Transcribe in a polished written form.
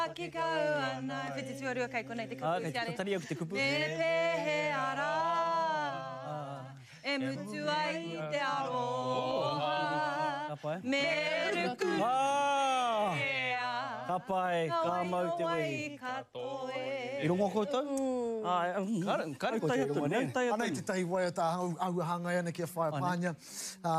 Ki kau ana, whiti tuarua kai konei te kupu Kei te tari au ki te kupu. Me pehe ara, e mutu ai te aroha, me ruku ea, Ka pai, ka mau te wei. katoe. I rongo koutou? Kare koe te rongo, ne? Tai atu. Anei te tahi wai o tā auahanga ana kia whae pānya.